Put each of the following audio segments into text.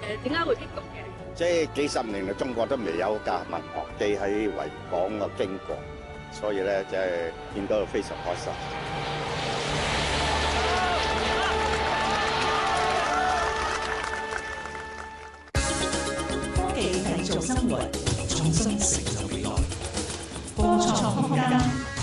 點解會激動嘅？ 即係幾十年嚟，中國都未有架民航機喺維港啊經過，所以咧即係見到非常開心。 科技製造生活，創新成就未來。科創空間。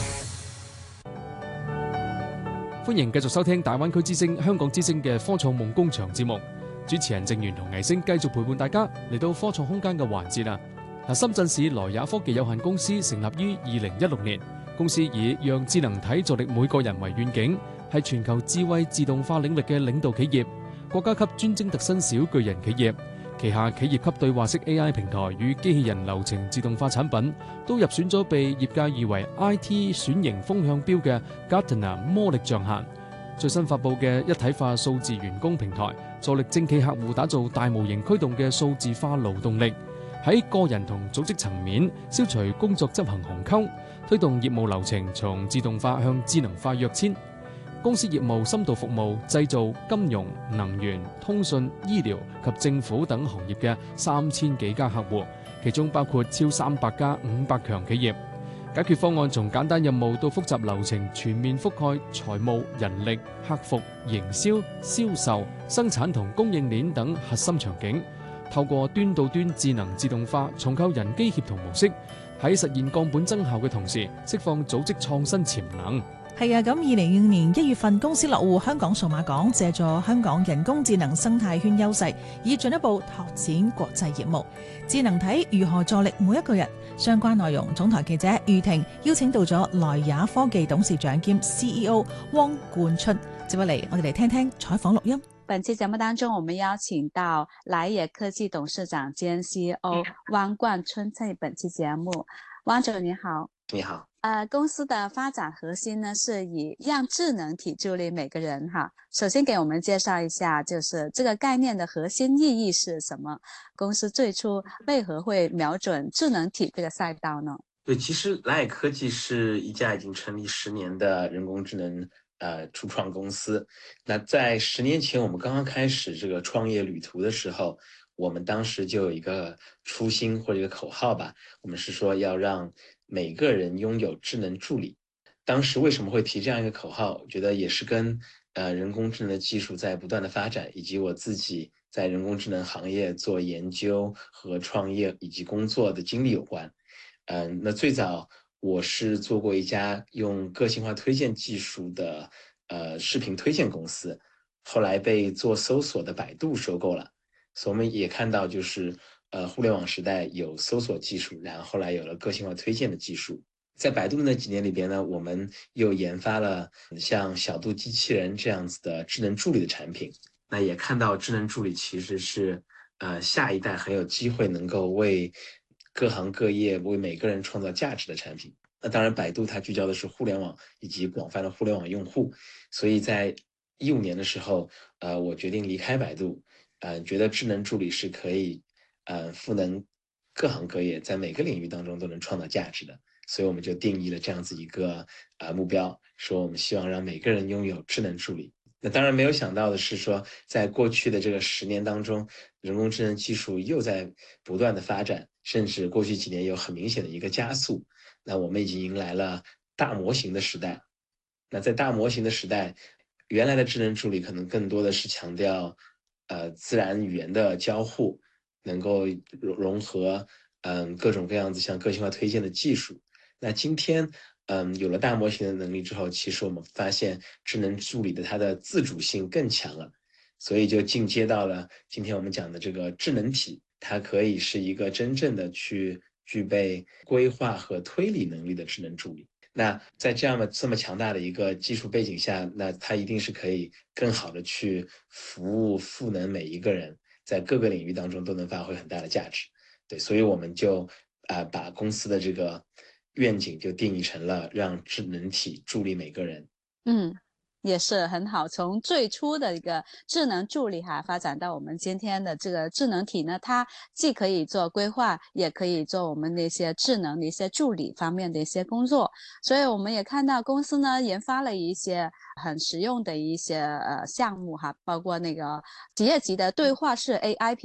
歡迎繼續收聽大灣區之聲、香港之聲嘅科創夢工場節目。主持人鄭源同倪星繼續陪伴大家嚟到科創空間嘅環節啦。深圳市萊雅科技有限公司成立於2016年，公司以讓智能體助力每個人為願景，係全球智慧自動化領域嘅領導企業，國家級專精特新小巨人企業。旗下企業級對話式 AI 平台與機器人流程自動化產品都入選咗被業界譽為 IT 選型風向標嘅 Gartner 魔力象限。最新發佈嘅一體化數字員工平台，助力政企客戶打造大模型驅動嘅數字化勞動力，喺個人同組織層面消除工作執行鴻溝，推動業務流程從自動化向智能化躍遷。公司業務深度服務製造、金融、能源、通訊、醫療及政府等行業嘅3000幾家客戶，其中包括超300家500強企業。解決方案從簡單任務到複雜流程全面覆蓋財務、人力、客服、營銷、銷售、生產同供應鏈等核心場景，透過端到端智能自動化重構人機協同模式，喺實現降本增效嘅同時，釋放組織創新潛能。 係啊，咁2025年1月份，公司落戶香港數碼港，借助香港人工智能生態圈優勢，以進一步拓展國際業務。智能體如何助力每一個人？相關內容，總台記者余婷邀請到咗萊雅科技董事長兼 CEO 汪冠春，接落嚟我哋嚟聽聽採訪錄音。 本期節目當中，我們邀請到萊雅科技董事長兼 CEO 汪冠春參與本期節目。汪總你好。 你好。 公司的發展核心呢，是以讓智能體助力每個人哈。首先給我們介紹一下，就是這個概念的核心意義是什麼？公司最初為何會瞄準智能體這個賽道呢？ 對，其實萊雅科技是一家已經成立10年的人工智能初創公司。那在10年前，我們剛剛開始這個創業旅途的時候，我們當時就有一個初心或者一個口號吧，我們是說要讓每個人擁有智能助理。當時為什麼會提這樣一個口號？我覺得也是跟人工智能的技術在不斷的發展，以及我自己在人工智能行業做研究和創業以及工作的經歷有關。那最早我是做過一家用個性化推薦技術的視頻推薦公司，後來被做搜索的百度收購了。所以我們也看到就是互聯網時代有搜索技術，然後後來有了個性化推薦的技術。在百度那幾年裏邊呢，我們又研發了像小度機器人這樣子的智能助理的產品。那也看到智能助理其實是下一代很有機會能夠為各行各業為每個人創造價值的產品。那當然百度它聚焦的是互聯網以及廣泛的互聯網用戶，所以在2015年的時候我決定離開百度，覺得智能助理是可以賦能各行各業，在每個領域當中都能創造價值的，所以我們就定義了這樣子一個目標，說我們希望讓每個人擁有智能助理。那當然沒有想到的是說，在過去的這個10年當中，人工智能技術又在不斷的發展，甚至過去幾年有很明顯的一個加速。那我們已經迎來了大模型的時代。那在大模型的時代，原來的智能助理可能更多的是強調自然語言的交互，能夠融合各種各樣子像個性化推薦的技術。那今天有了大模型的能力之後，其實我們發現智能助理的它的自主性更強了，所以就進階到了今天我們講的這個智能體，它可以是一個真正的去具備規劃和推理能力的智能助理。那在這麼強大的一個技術背景下，那它一定是可以更好的去服務賦能每一個人，在各個領域當中都能發揮很大的價值。對，所以我們就把公司的這個願景就定義成了讓智能體助力每個人。 也是很好，從最初的一個智能助理發展到我們今天的這個智能體呢，它既可以做規劃，也可以做我們那些智能的一些助理方面的一些工作。所以我們也看到公司呢研發了一些很實用的一些項目包括那個企業級的對話式 AI